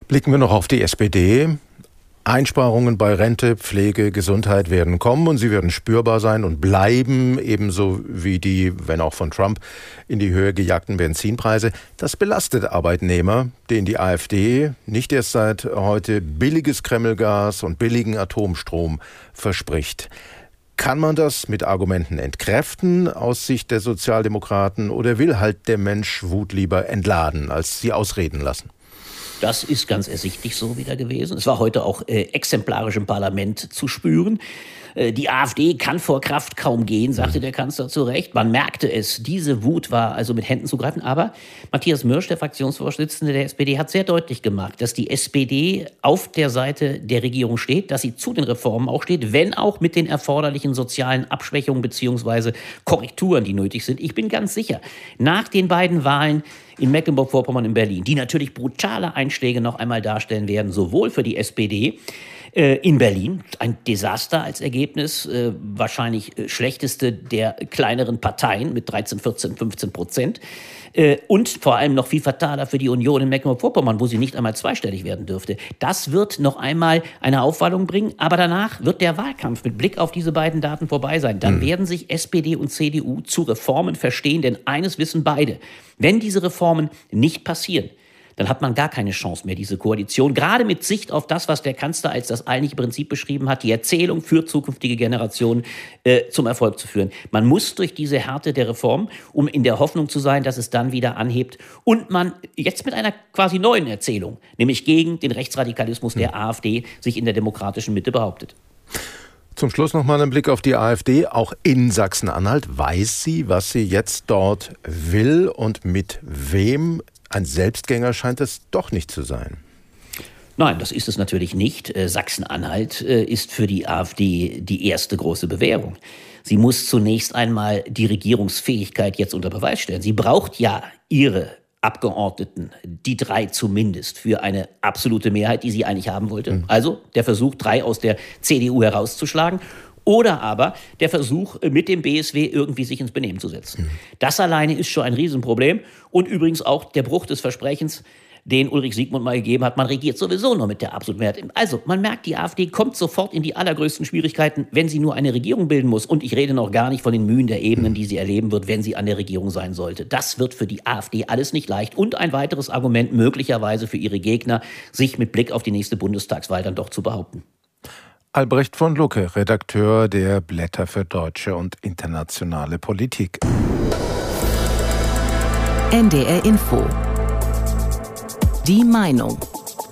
Blicken wir noch auf die SPD. Einsparungen bei Rente, Pflege, Gesundheit werden kommen und sie werden spürbar sein und bleiben, ebenso wie die, wenn auch von Trump, in die Höhe gejagten Benzinpreise. Das belastet Arbeitnehmer, denen die AfD nicht erst seit heute billiges Kremlgas und billigen Atomstrom verspricht. Kann man das mit Argumenten entkräften aus Sicht der Sozialdemokraten oder will halt der Mensch Wut lieber entladen, als sie ausreden lassen? Das ist ganz ersichtlich so wieder gewesen. Es war heute auch exemplarisch im Parlament zu spüren. Die AfD kann vor Kraft kaum gehen, sagte der Kanzler zu Recht. Man merkte es, diese Wut war also mit Händen zu greifen. Aber Matthias Mürsch, der Fraktionsvorsitzende der SPD, hat sehr deutlich gemacht, dass die SPD auf der Seite der Regierung steht, dass sie zu den Reformen auch steht, wenn auch mit den erforderlichen sozialen Abschwächungen bzw. Korrekturen, die nötig sind. Ich bin ganz sicher, nach den beiden Wahlen in Mecklenburg-Vorpommern und in Berlin, die natürlich brutale Einschläge noch einmal darstellen werden, sowohl für die SPD, in Berlin, ein Desaster als Ergebnis, wahrscheinlich schlechteste der kleineren Parteien mit 13, 14, 15%. Und vor allem noch viel fataler für die Union in Mecklenburg-Vorpommern, wo sie nicht einmal zweistellig werden dürfte. Das wird noch einmal eine Aufwallung bringen, aber danach wird der Wahlkampf mit Blick auf diese beiden Daten vorbei sein. Dann werden sich SPD und CDU zu Reformen verstehen, denn eines wissen beide: Wenn diese Reformen nicht passieren, dann hat man gar keine Chance mehr, diese Koalition, gerade mit Sicht auf das, was der Kanzler als das eigentliche Prinzip beschrieben hat, die Erzählung für zukünftige Generationen zum Erfolg zu führen. Man muss durch diese Härte der Reform, um in der Hoffnung zu sein, dass es dann wieder anhebt und man jetzt mit einer quasi neuen Erzählung, nämlich gegen den Rechtsradikalismus der AfD, sich in der demokratischen Mitte behauptet. Zum Schluss noch mal ein Blick auf die AfD. Auch in Sachsen-Anhalt weiß sie, was sie jetzt dort will und mit wem. Ein Selbstgänger scheint es doch nicht zu sein. Nein, das ist es natürlich nicht. Sachsen-Anhalt ist für die AfD die erste große Bewährung. Sie muss zunächst einmal die Regierungsfähigkeit jetzt unter Beweis stellen. Sie braucht ja ihre Abgeordneten, die 3 zumindest, für eine absolute Mehrheit, die sie eigentlich haben wollte. Also der Versuch, 3 aus der CDU herauszuschlagen. Oder aber der Versuch, mit dem BSW irgendwie sich ins Benehmen zu setzen. Das alleine ist schon ein Riesenproblem. Und übrigens auch der Bruch des Versprechens, den Ulrich Siegmund mal gegeben hat, man regiert sowieso nur mit der absoluten Mehrheit. Also man merkt, die AfD kommt sofort in die allergrößten Schwierigkeiten, wenn sie nur eine Regierung bilden muss. Und ich rede noch gar nicht von den Mühen der Ebenen, die sie erleben wird, wenn sie an der Regierung sein sollte. Das wird für die AfD alles nicht leicht. Und ein weiteres Argument möglicherweise für ihre Gegner, sich mit Blick auf die nächste Bundestagswahl dann doch zu behaupten. Albrecht von Lucke, Redakteur der Blätter für deutsche und internationale Politik. NDR Info. Die Meinung.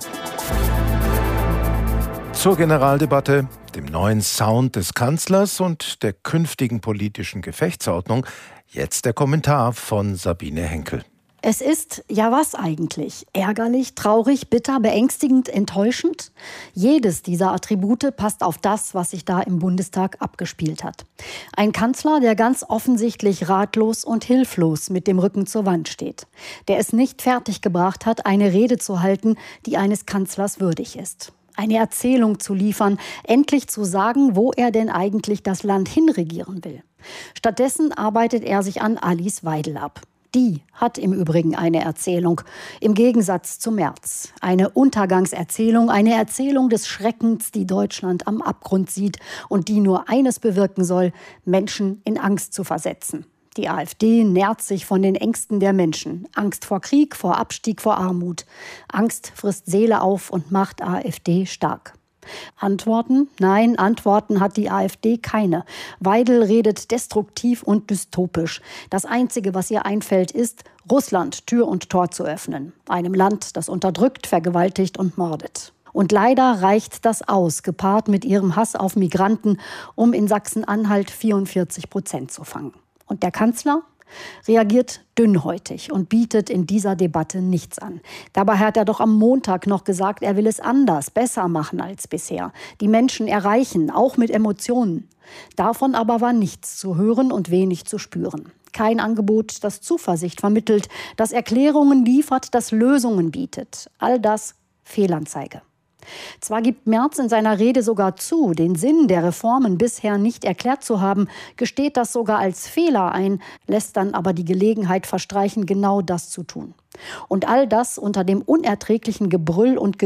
Zur Generaldebatte, dem neuen Sound des Kanzlers und der künftigen politischen Gefechtsordnung, jetzt der Kommentar von Sabine Henkel. Es ist, ja was eigentlich? Ärgerlich, traurig, bitter, beängstigend, enttäuschend? Jedes dieser Attribute passt auf das, was sich da im Bundestag abgespielt hat. Ein Kanzler, der ganz offensichtlich ratlos und hilflos mit dem Rücken zur Wand steht. Der es nicht fertiggebracht hat, eine Rede zu halten, die eines Kanzlers würdig ist. Eine Erzählung zu liefern, endlich zu sagen, wo er denn eigentlich das Land hinregieren will. Stattdessen arbeitet er sich an Alice Weidel ab. Die hat im Übrigen eine Erzählung, im Gegensatz zu Merz. Eine Untergangserzählung, eine Erzählung des Schreckens, die Deutschland am Abgrund sieht und die nur eines bewirken soll: Menschen in Angst zu versetzen. Die AfD nährt sich von den Ängsten der Menschen. Angst vor Krieg, vor Abstieg, vor Armut. Angst frisst Seele auf und macht AfD stark. Antworten? Nein, Antworten hat die AfD keine. Weidel redet destruktiv und dystopisch. Das Einzige, was ihr einfällt, ist, Russland Tür und Tor zu öffnen. Einem Land, das unterdrückt, vergewaltigt und mordet. Und leider reicht das aus, gepaart mit ihrem Hass auf Migranten, um in Sachsen-Anhalt 44% zu fangen. Und der Kanzler reagiert dünnhäutig und bietet in dieser Debatte nichts an. Dabei hat er doch am Montag noch gesagt, er will es anders, besser machen als bisher. Die Menschen erreichen, auch mit Emotionen. Davon aber war nichts zu hören und wenig zu spüren. Kein Angebot, das Zuversicht vermittelt, das Erklärungen liefert, das Lösungen bietet. All das Fehlanzeige. Zwar gibt Merz in seiner Rede sogar zu, den Sinn der Reformen bisher nicht erklärt zu haben, gesteht das sogar als Fehler ein, lässt dann aber die Gelegenheit verstreichen, genau das zu tun. Und all das unter dem unerträglichen Gebrüll und